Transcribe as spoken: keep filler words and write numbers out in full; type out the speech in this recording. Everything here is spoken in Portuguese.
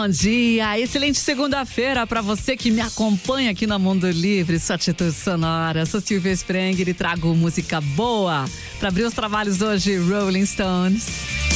bom dia, excelente segunda-feira para você que me acompanha aqui no Mundo Livre, sua atitude sonora. Sou Silvia Sprenger e trago música boa para abrir os trabalhos hoje, Rolling Stones.